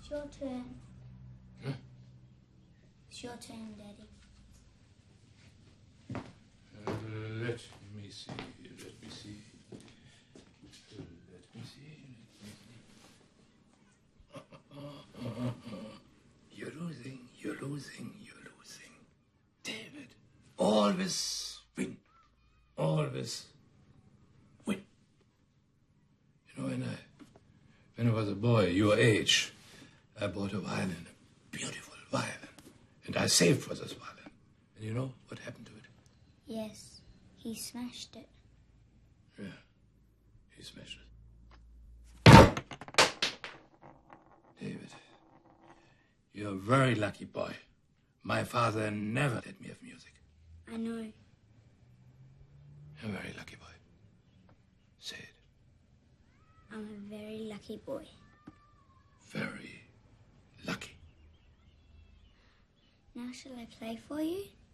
It's your turn. Huh? It's your turn, Daddy. Let me see. Let me see. Let me see. You're losing. You're losing. You're losing. David, always win. Always win. You know, when I was a boy, your age, I bought a violin, a beautiful violin, and I saved for this violin. And you know what happened to it? Yes, he smashed it. Yeah, he smashed it. David, you're a very lucky boy. My father never let me have music. I know. You're a very lucky boy. Say it. I'm a very lucky boy. Very lucky. Now shall I play for you?